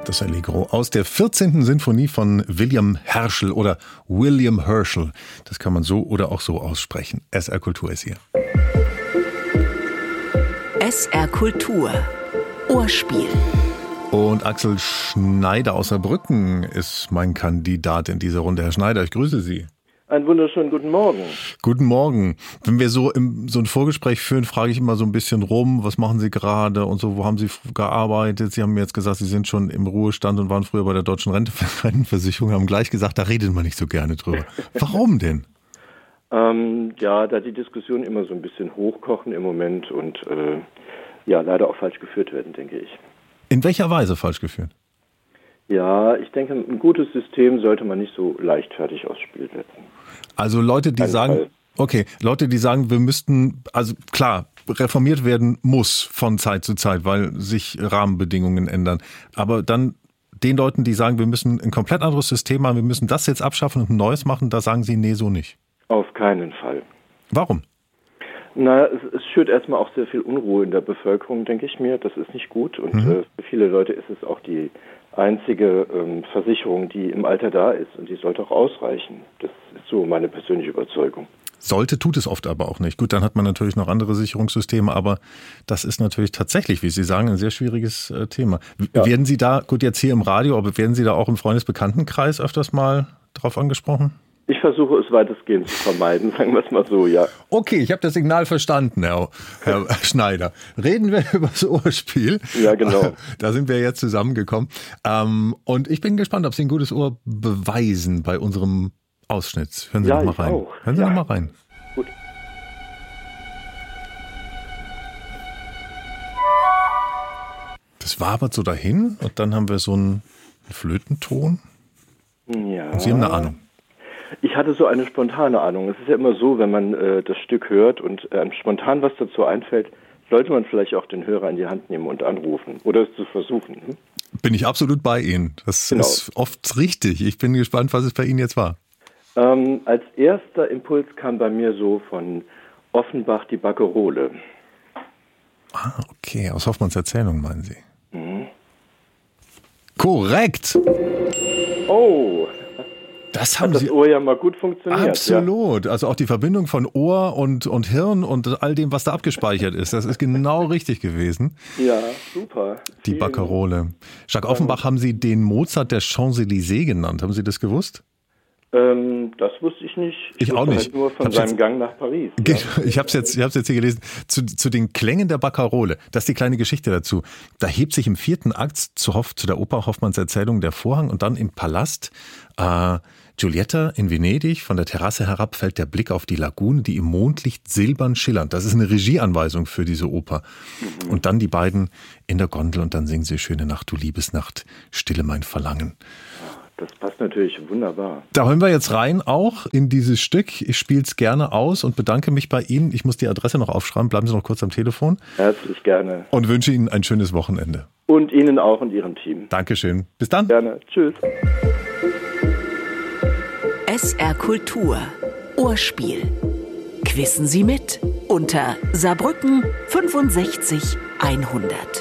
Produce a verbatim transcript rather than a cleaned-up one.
Das Allegro aus der vierzehnten Sinfonie von William Herschel oder William Herschel. Das kann man so oder auch so aussprechen. S R Kultur ist hier. S R Kultur. Ohrspiel. Und Axel Schneider aus Saarbrücken ist mein Kandidat in dieser Runde. Herr Schneider, ich grüße Sie. Einen wunderschönen guten Morgen. Guten Morgen. Wenn wir so im, so ein Vorgespräch führen, frage ich immer so ein bisschen rum, was machen Sie gerade und so, wo haben Sie gearbeitet? Sie haben mir jetzt gesagt, Sie sind schon im Ruhestand und waren früher bei der Deutschen Rentenversicherung, haben gleich gesagt, da redet man nicht so gerne drüber. Warum denn? ähm, ja, da die Diskussionen immer so ein bisschen hochkochen im Moment und äh, ja, leider auch falsch geführt werden, denke ich. In welcher Weise falsch geführt? Ja, ich denke, ein gutes System sollte man nicht so leichtfertig aufs Spiel setzen. Also Leute, die Kein sagen, Fall. okay, Leute, die sagen, wir müssten, also klar, reformiert werden muss von Zeit zu Zeit, weil sich Rahmenbedingungen ändern. Aber dann den Leuten, die sagen, wir müssen ein komplett anderes System haben, wir müssen das jetzt abschaffen und ein neues machen, da sagen sie, nee, so nicht. Auf keinen Fall. Warum? Na, es, es schürt erstmal auch sehr viel Unruhe in der Bevölkerung, denke ich mir. Das ist nicht gut und Mhm. äh, für viele Leute ist es auch die einzige ähm, Versicherung, die im Alter da ist und die sollte auch ausreichen. Das ist so meine persönliche Überzeugung. Sollte, tut es oft aber auch nicht. Gut, dann hat man natürlich noch andere Sicherungssysteme, aber das ist natürlich tatsächlich, wie Sie sagen, ein sehr schwieriges äh, Thema. W- Ja. Werden Sie da, gut jetzt hier im Radio, aber werden Sie da auch im Freundesbekanntenkreis öfters mal drauf angesprochen? Ich versuche es weitestgehend zu vermeiden, sagen wir es mal so, ja. Okay, ich habe das Signal verstanden, Herr, Herr Schneider. Reden wir über das Ohrspiel. Ja, genau. Da sind wir jetzt zusammengekommen. Ähm, und ich bin gespannt, ob Sie ein gutes Ohr beweisen bei unserem Ausschnitt. Hören Sie Ja, noch mal ich rein. auch. Hören Sie Ja. noch mal rein. Gut. Das wabert so dahin und dann haben wir so einen Flötenton. Ja. Und Sie haben eine Ahnung. Ich hatte so eine spontane Ahnung. Es ist ja immer so, wenn man äh, das Stück hört und äh, einem spontan was dazu einfällt, sollte man vielleicht auch den Hörer in die Hand nehmen und anrufen oder es zu versuchen. Hm? Bin ich absolut bei Ihnen. Das Genau. ist oft richtig. Ich bin gespannt, was es bei Ihnen jetzt war. Ähm, als erster Impuls kam bei mir so von Offenbach die Barcarolle. Ah, okay. Aus Hoffmanns Erzählung, meinen Sie? Mhm. Korrekt! Oh, Das haben hat das Sie Ohr ja mal gut funktioniert. absolut. Also auch die Verbindung von Ohr und, und Hirn und all dem, was da abgespeichert ist. Das ist genau richtig gewesen. Ja, ja super. Die Vielen- Barcarolle. Jacques Offenbach haben Sie den Mozart der Champs-Élysées genannt. Haben Sie das gewusst? Ähm, das wusste ich nicht. Ich auch wusste nicht. Halt nur von Hab's seinem jetzt- Gang nach Paris. Ja. Genau, ich habe es jetzt, ich hab's jetzt hier gelesen. Zu, zu den Klängen der Barcarolle, das ist die kleine Geschichte dazu. Da hebt sich im vierten Akt zu, Hoff, zu der Oper Hoffmanns Erzählung der Vorhang und dann im Palast äh, Giulietta in Venedig. Von der Terrasse herab fällt der Blick auf die Lagune, die im Mondlicht silbern schillernd. Das ist eine Regieanweisung für diese Oper. Mhm. Und dann die beiden in der Gondel und dann singen sie Schöne Nacht, du Liebesnacht, stille mein Verlangen. Das passt natürlich wunderbar. Da hören wir jetzt rein auch in dieses Stück. Ich spiele es gerne aus und bedanke mich bei Ihnen. Ich muss die Adresse noch aufschreiben. Bleiben Sie noch kurz am Telefon. Herzlich gerne. Und wünsche Ihnen ein schönes Wochenende. Und Ihnen auch und Ihrem Team. Dankeschön. Bis dann. Gerne. Tschüss. S R Kultur. Ohrspiel. Quissen Sie mit unter Saarbrücken fünfundsechzig hundert.